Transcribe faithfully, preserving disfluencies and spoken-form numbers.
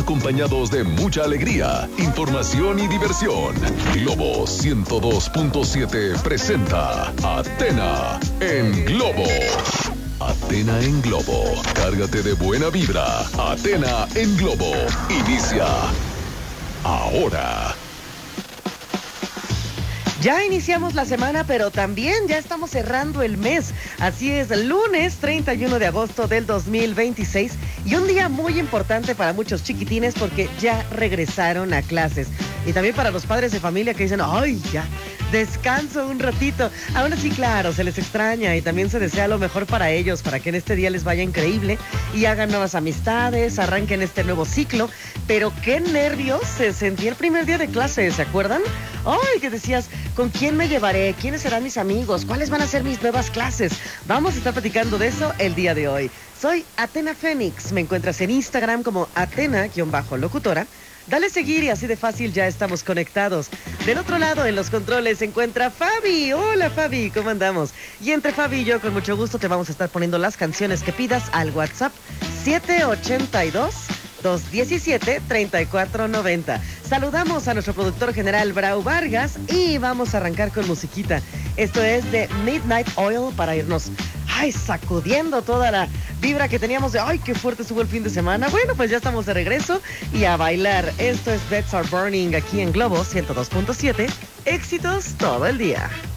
acompañados de mucha alegría, información y diversión. Globo ciento dos punto siete presenta Athena en Globo. Athena en Globo. Cárgate de buena vibra. Athena en Globo. Inicia ahora. Ya iniciamos la semana, pero también ya estamos cerrando el mes. Así es, lunes treinta y uno de agosto del dos mil veintiséis y un día muy importante para muchos chiquitines porque ya regresaron a clases. Y también para los padres de familia que dicen, ¡ay, ya! Descanso un ratito. Aún así, claro, se les extraña y también se desea lo mejor para ellos, para que en este día les vaya increíble y hagan nuevas amistades, arranquen este nuevo ciclo. Pero qué nervios se sentía el primer día de clase, ¿se acuerdan? ¡Ay, que decías! ¿Con quién me llevaré? ¿Quiénes serán mis amigos? ¿Cuáles van a ser mis nuevas clases? Vamos a estar platicando de eso el día de hoy. Soy Athena Fénix. Me encuentras en Instagram como Athena-locutora. Dale seguir y así de fácil ya estamos conectados. Del otro lado, en los controles, se encuentra Fabi. Hola, Fabi, ¿cómo andamos? Y entre Fabi y yo, con mucho gusto, te vamos a estar poniendo las canciones que pidas al WhatsApp siete ocho dos, dos uno siete, tres cuatro nueve cero. Saludamos a nuestro productor general, Brau Vargas, y vamos a arrancar con musiquita. Esto es de Midnight Oil para irnos, ay, sacudiendo toda la vibra que teníamos de, ay, qué fuerte estuvo el fin de semana. Bueno, pues ya estamos de regreso y a bailar. Esto es Beds Are Burning aquí en Globo ciento dos punto siete. Éxitos todo el día.